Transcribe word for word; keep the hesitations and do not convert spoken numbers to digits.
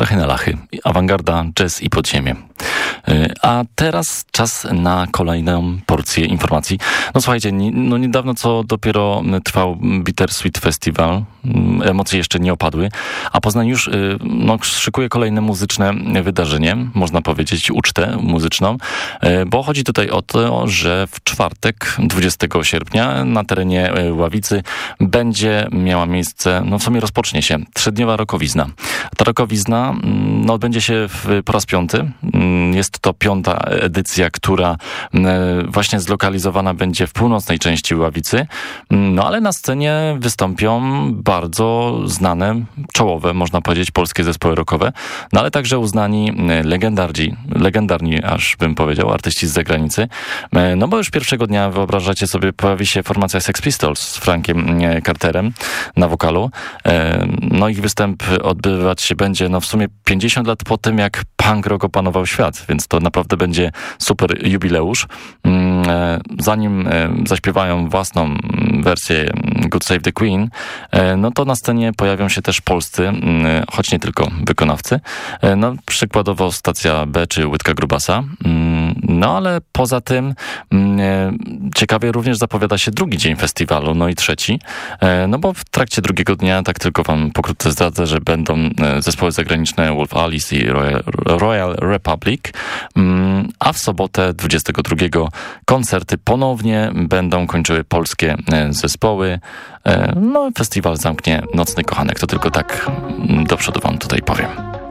Strachy na lachy, awangarda, jazz i podziemie. A teraz czas na kolejną porcję informacji. No słuchajcie, no niedawno co dopiero trwał Bittersweet Festival, emocje jeszcze nie opadły, a Poznań już no, szykuje kolejne muzyczne wydarzenie, można powiedzieć ucztę muzyczną, bo chodzi tutaj o to, że w czwartek, dwudziestego sierpnia na terenie Ławicy będzie miała miejsce, no w sumie rozpocznie się trzydniowa rokowizna. Ta rokowizna no, odbędzie się w, po raz piąty. Jest to piąta edycja, która właśnie zlokalizowana będzie w północnej części Ławicy. No ale na scenie wystąpią bardzo znane, czołowe, można powiedzieć, polskie zespoły rockowe, no ale także uznani legendarni, legendarni aż bym powiedział, artyści z zagranicy. No bo już pierwszego dnia, wyobrażacie sobie, pojawi się formacja Sex Pistols z Frankiem Carterem na wokalu. No ich występ odbywać się będzie no w sumie pięćdziesiąt lat po tym, jak punk rock opanował świat, więc to naprawdę będzie super jubileusz. Zanim zaśpiewają własną wersję God Save the Queen, no to na scenie pojawią się też polscy, choć nie tylko wykonawcy. No przykładowo stacja B czy Łydka Grubasa. No ale poza tym ciekawie również zapowiada się drugi dzień festiwalu, no i trzeci. No bo w trakcie drugiego dnia, tak tylko wam pokrótce zdradzę, że będą zespoły zagraniczne Wolf Alice i Royal, Royal Republic, a w sobotę dwudziestego drugiego koncerty ponownie będą kończyły polskie zespoły. No festiwal zamknie Nocny Kochanek, to tylko tak do przodu wam tutaj powiem.